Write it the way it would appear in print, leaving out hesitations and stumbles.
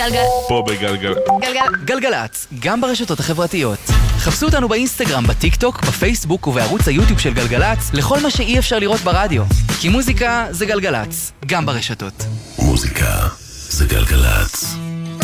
פה בגלגל... גלגלצ, גם ברשתות החברתיות. חפשו אותנו באינסטגרם, בטיק טוק, בפייסבוק ובערוץ היוטיוב של גלגלצ, לכל מה שאי אפשר לראות ברדיו. כי מוזיקה זה גלגלצ, גם ברשתות. מוזיקה זה גלגלצ.